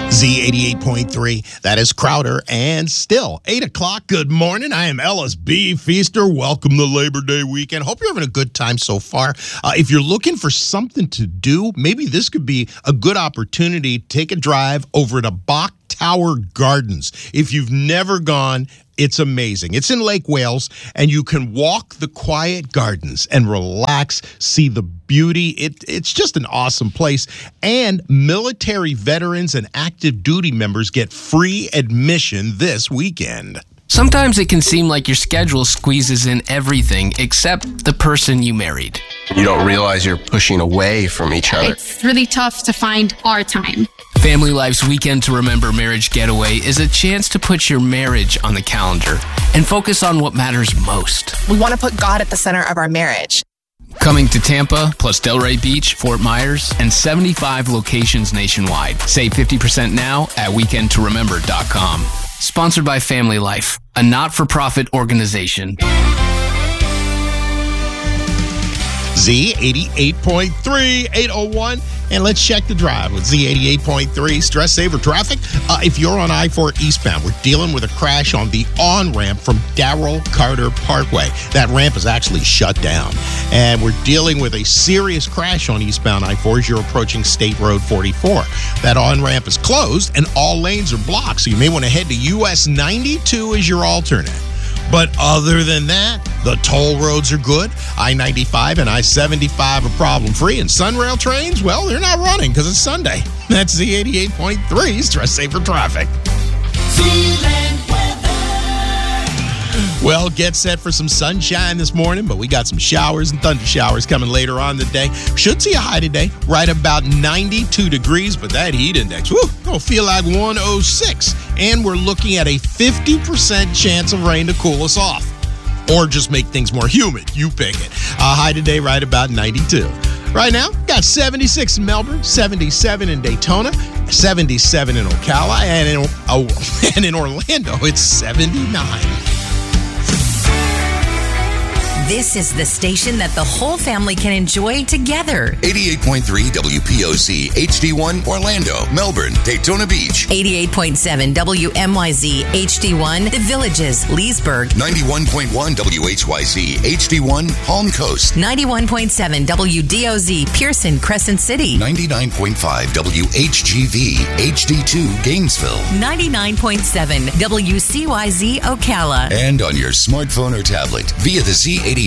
Z88.3, that is Crowder, and still 8 o'clock. Good morning. I am Ellis B. Feaster. Welcome to Labor Day weekend. Hope you're having a good time so far. If you're looking for something to do, maybe this could be a good opportunity to take a drive over to Bach Tower Gardens. If you've never gone, it's amazing. It's in Lake Wales, and you can walk the quiet gardens and relax, see the beauty. It's just an awesome place. And military veterans and active duty members get free admission this weekend. Sometimes it can seem like your schedule squeezes in everything except the person you married. You don't realize you're pushing away from each other. It's really tough to find our time. Family Life's Weekend to Remember Marriage Getaway is a chance to put your marriage on the calendar and focus on what matters most. We want to put God at the center of our marriage. Coming to Tampa, plus Delray Beach, Fort Myers, and 75 locations nationwide. Save 50% now at weekendtoremember.com. Sponsored by Family Life, a not-for-profit organization. Z88.3, 801. And let's check the drive with Z88.3 Stress Saver Traffic. If you're on I-4 eastbound, we're dealing with a crash on the on-ramp from Darrell Carter Parkway. That ramp is actually shut down. And we're dealing with a serious crash on eastbound I-4 as you're approaching State Road 44. That on-ramp is closed and all lanes are blocked, so you may want to head to US 92 as your alternate. But other than that, the toll roads are good. I-95 and I-75 are problem-free. And Sunrail trains, well, they're not running because it's Sunday. That's Z88.3 Stress Saver Traffic. Well, get set for some sunshine this morning, but we got some showers and thunder showers coming later on today. Should see a high today, right about 92 degrees, but that heat index, it'll feel like 106. And we're looking at a 50% chance of rain to cool us off. Or just make things more humid. You pick it. High today, right about 92. Right now, got 76 in Melbourne, 77 in Daytona, 77 in Ocala, and in Orlando, it's 79. This is the station that the whole family can enjoy together. 88.3 WPOC, HD1, Orlando, Melbourne, Daytona Beach. 88.7 WMYZ, HD1, The Villages, Leesburg. 91.1 WHYZ, HD1, Palm Coast. 91.7 WDOZ, Pearson, Crescent City. 99.5 WHGV, HD2, Gainesville. 99.7 WCYZ, Ocala. And on your smartphone or tablet via the Z88